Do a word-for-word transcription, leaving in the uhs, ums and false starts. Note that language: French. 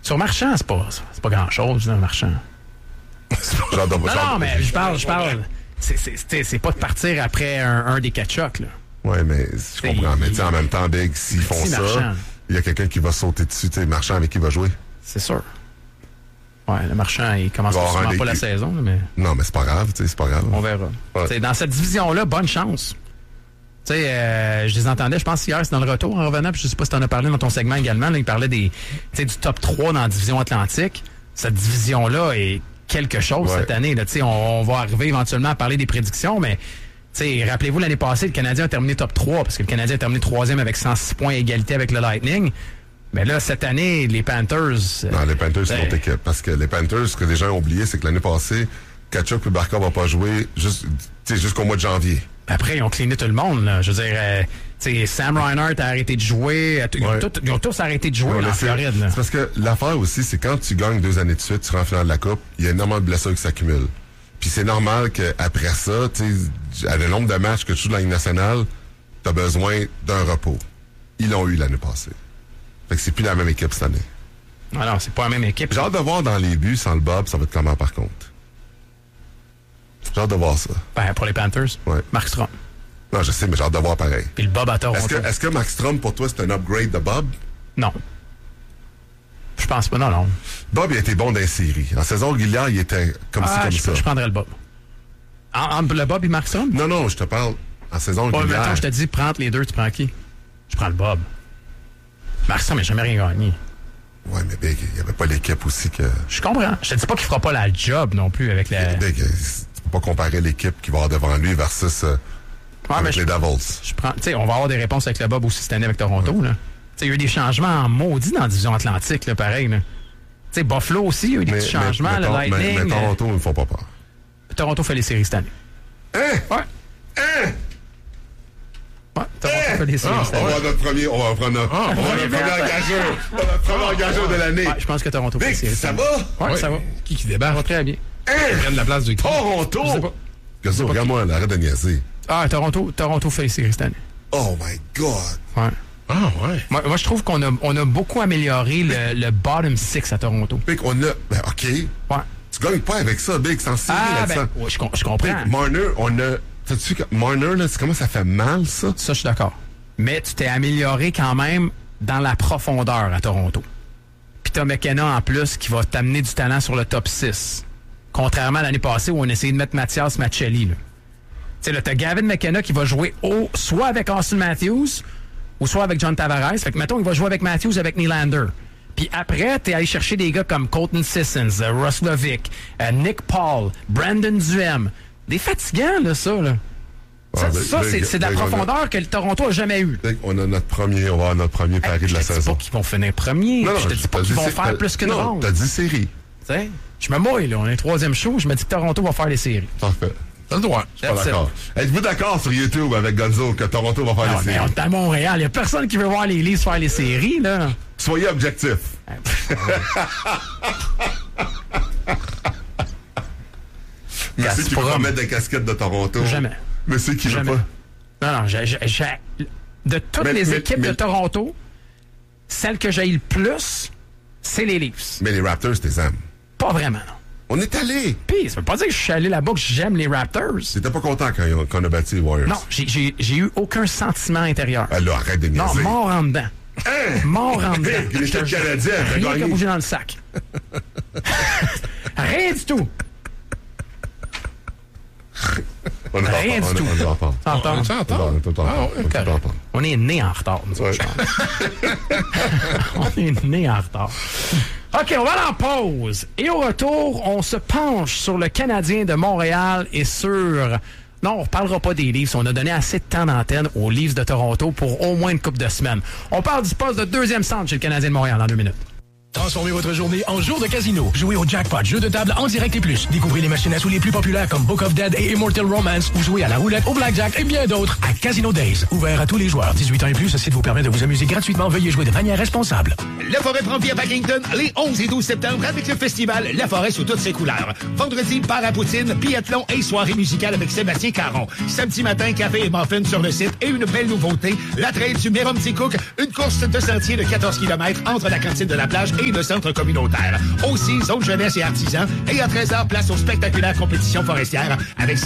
Sur Marchand, c'est pas, c'est pas grand-chose, là, Marchand. genre de, non, genre non, de... mais je parle, je parle. C'est, c'est, c'est, c'est pas de partir après un, un des Tkachuk, là. Oui, mais je comprends. Il, mais tu sais, en même temps, Big, s'ils font ça, Marchand. Il y a quelqu'un qui va sauter dessus. Tu sais, Marchand, avec qui il va jouer? C'est sûr. Ouais, le Marchand, il commence sûrement pas la saison, mais... Non, mais c'est pas grave, tu sais, c'est pas grave. On verra. Ouais. Dans cette division-là, bonne chance. Tu sais, euh, je les entendais, je pense hier, c'est dans le retour en revenant, puis je sais pas si t'en as parlé dans ton segment également, là, il parlait des, du top trois dans la division Atlantique. Cette division-là est quelque chose ouais. cette année. Là, on, on va arriver éventuellement à parler des prédictions, mais rappelez-vous, l'année passée, le Canadien a terminé top trois, parce que le Canadien a terminé troisième avec cent six points égalité avec le Lightning. Mais là, cette année, les Panthers... Non, les Panthers, c'est notre équipe. Parce que les Panthers, ce que les gens ont oublié, c'est que l'année passée, Tkachuk et Barkov vont pas jouer juste, jusqu'au mois de janvier. Après, ils ont cleané tout le monde. Là. Je veux dire, euh, Sam Reinhart a arrêté de jouer. Ils ont, ouais. tout, ils ont tous arrêté de jouer là, en Floride. Là. C'est parce que l'affaire aussi, c'est quand tu gagnes deux années de suite, tu rentres en finale de la Coupe, il y a énormément de blessures qui s'accumulent. Puis c'est normal qu'après ça, à le nombre de matchs que tu joues dans la Ligue nationale, tu as besoin d'un repos. Ils l'ont eu l'année passée. Fait que c'est plus la même équipe cette année. Non, non, c'est pas la même équipe. J'ai hâte de voir dans les buts sans le Bob, ça va être comment par contre? J'ai hâte de voir ça. Ben, pour les Panthers, ouais. Markstrom. Non, je sais, mais j'ai hâte de voir pareil. Puis le Bob à Toronto. Est-ce que, est-ce que Markstrom, pour toi, c'est un upgrade de Bob? Non. Je pense pas, non, non. Bob, il a été bon dans les séries. En saison régulière, il était comme ah, ci, comme je, ça. Je prendrais le Bob. Entre le Bob et Markstrom? Non, non, je te parle en saison bon, régulière. Attends, je te dis, prends les deux, tu prends qui? Je prends le Bob. Markstrom n'a jamais rien gagné. Ouais, mais Big, il n'y avait pas l'équipe aussi que... Je comprends. Je te dis pas qu'il fera pas la job non plus avec la... Big, tu peux pas comparer l'équipe qui va avoir devant lui versus euh, ouais, avec les je, Devils. Je prends, tu sais, on va avoir des réponses avec le Bob aussi cette année avec Toronto, ouais. là. Tu sais, il y a eu des changements en maudit dans la division Atlantique, là, pareil, là. Tu sais, Buffalo aussi, il y a eu des mais, petits changements, mais, mais, le Lightning... Mais, mais Toronto, ils ne me font pas peur. Toronto fait les séries cette année. Hein? Ouais. Hein? Ouais, Toronto eh! fait les séries ah, cette année. On va notre premier, on va prendre notre, ah, on va notre premier engageur. Notre premier engageur de l'année. Ouais, je pense que Toronto fait les séries. Ça va? Ouais, ouais, ça va. Qui qui débarque? Ça va très bien. Hein? Ils prennent la place de Toronto? Je sais pas. Qu'est-ce que regarde-moi, arrête de niaiser. Ah, Toronto, Toronto fait les séries cette année. Oh my God! Ouais. Ah, ouais. Moi, moi je trouve qu'on a, on a beaucoup amélioré le, le bottom six à Toronto. Big, on a... Ben, OK. Ouais. Tu gagnes pas avec ça, Big, sans série ah, là-dedans. Ben, ouais, je, je comprends. Big, Marner, on a... T'as-tu vu que Marner, là, c'est comment ça fait mal, ça? Ça, je suis d'accord. Mais tu t'es amélioré quand même dans la profondeur à Toronto. Puis t'as McKenna en plus qui va t'amener du talent sur le top six. Contrairement à l'année passée où on essayait de mettre Mathias Maccelli, là. Tu sais, là, t'as Gavin McKenna qui va jouer au, soit avec Austin Matthews ou soit avec John Tavares. Fait que, mettons, il va jouer avec Matthews avec Nylander. Puis après, t'es allé chercher des gars comme Colton Sissons, uh, Roslovic, uh, Nick Paul, Brandon Duhem. Des fatigants, là, ça, là. Ça, ah, ça c'est, c'est de la profondeur a, que le Toronto a jamais eu. On a notre premier, on va avoir notre premier pari hey, de la saison. Je te dis pas qu'ils vont finir premier. Non, non, je te dis pas qu'ils vont faire plus qu'une ronde. T'as dit série. Tu sais, je me mouille, là. On est troisième show. Je me dis que Toronto va faire les séries. Parfait. T'as le droit. Je suis pas d'accord. It. Êtes-vous d'accord sur YouTube avec Gonzo que Toronto va faire non, les séries? Mais on est à Montréal. Il n'y a personne qui veut voir les Leafs faire les séries, là. Soyez objectif. Mais c'est qui veut pas mettre des casquettes de Toronto? Jamais. Mais c'est qui veut pas? Non, non, j'ai, j'ai, j'ai, de toutes mais, les mais, équipes mais, de Toronto, celle que j'ai le plus, c'est les Leafs. Mais les Raptors, t'es aimes? Pas vraiment, non. On est allé. Puis, ça veut pas dire que je suis allé là-bas que j'aime les Raptors. T'étais pas content quand, quand on a battu les Warriors? Non, j'ai, j'ai, j'ai eu aucun sentiment intérieur. Ah là, arrête de niaiser. Non, mort en dedans. Hein? Mort en dedans. L'équipe canadienne a rien gagné. qu'à bouger dans le sac. Rien du tout. On est rien en, du on, tout. On est en retard. En retard. On est en retard. On est en retard. Ah, okay. On est né en retard, nous ouais. On est né en retard. OK, on va aller en pause. Et au retour, on se penche sur le Canadien de Montréal et sur... Non, on ne reparlera pas des Leafs. On a donné assez de temps d'antenne aux Leafs de Toronto pour au moins une couple de semaines. On parle du poste de deuxième centre chez le Canadien de Montréal dans deux minutes. Transformez votre journée en jour de casino. Jouez au jackpot, jeu de table en direct et plus. Découvrez les machines à sous les plus populaires comme Book of Dead et Immortal Romance ou jouez à la roulette, au blackjack et bien d'autres à Casino Days. Ouvert à tous les joueurs. dix-huit ans et plus, ceci vous permet de vous amuser gratuitement. Veuillez jouer de manière responsable. La Forêt prend vie à Paddington les onze et douze septembre avec le festival La Forêt sous toutes ses couleurs. Vendredi, bar à poutine, biathlon et soirée musicale avec Sébastien Caron. Samedi matin, café et muffins sur le site et une belle nouveauté, la trail du Mirumti Cook, une course de sentier de quatorze kilomètres entre la cantine de la plage et et le centre communautaire. Aussi, zone jeunesse et artisans. Et à treize heures, place aux spectaculaires compétitions forestières avec